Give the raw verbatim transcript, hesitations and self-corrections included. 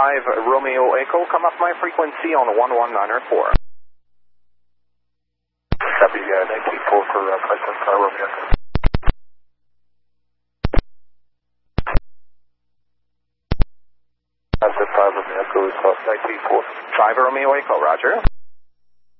five Romeo Echo, come off my frequency on one one nine four. Copy, uh, nineteen four for uh, five seven five Romeo Echo. five seven five Romeo Echo is uh, nineteen four. five Romeo Echo, roger.